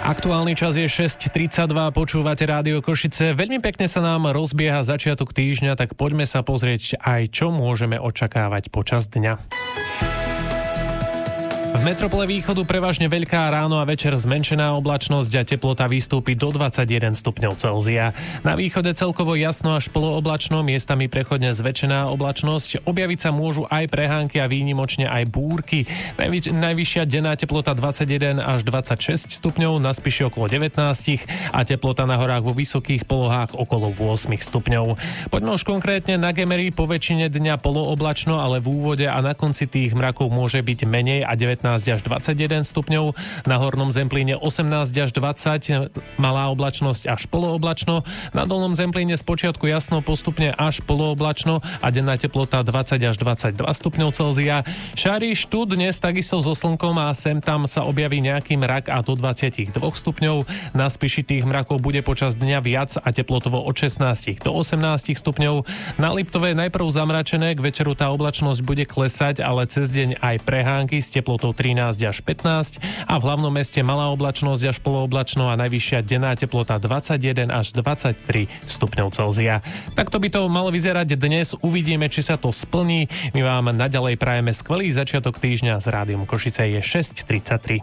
Aktuálny čas je 6:32, počúvate Rádio Košice. Veľmi pekne sa nám rozbieha začiatok týždňa, tak poďme sa pozrieť aj, čo môžeme očakávať počas dňa. V metropole východu prevažne veľká ráno a večer zmenšená oblačnosť a teplota vystúpi do 21 stupňov Celzia. Na východe celkovo jasno až polooblačno, miestami prechodne zväčšená oblačnosť. Objaviť sa môžu aj prehánky a výnimočne aj búrky. Najvyššia denná teplota 21 až 26 stupňov, na Spiši okolo 19 a teplota na horách vo vysokých polohách okolo 8 stupňov. Poďme už konkrétne na Gemery, po väčšine dňa polooblačno, ale v úvode a na konci tých mrakov môže byť menej a 19 až 21 stupňov, na Hornom Zemplíne 18 až 20, malá oblačnosť až polooblačno, na Dolnom Zemplíne spočiatku jasno, postupne až polooblačno a denná teplota 20 až 22 stupňov Celzia. Šariš tu dnes takisto so slnkom a sem tam sa objaví nejaký mrak a do 22 stupňov. Na Spiši tých mrakov bude počas dňa viac a teplotovo od 16 do 18 stupňov. Na Liptove najprv zamračené, k večeru tá oblačnosť bude klesať, ale cez deň aj prehánky s teplotou 13 až 15 a v hlavnom meste malá oblačnosť až polooblačno a najvyššia denná teplota 21 až 23 stupňov Celzia. Takto by to malo vyzerať dnes, uvidíme, či sa to splní. My vám naďalej prajeme skvelý začiatok týždňa s Rádiom Košice, je 6:33.